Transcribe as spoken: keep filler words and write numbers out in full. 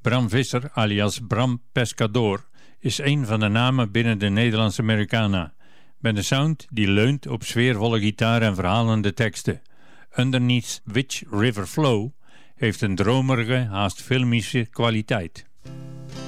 Bram Visser alias Bram Pescador is een van de namen binnen de Nederlandse Americana, met een sound die leunt op sfeervolle gitaar en verhalende teksten. Underneath Which River Flow heeft een dromerige, haast filmische kwaliteit.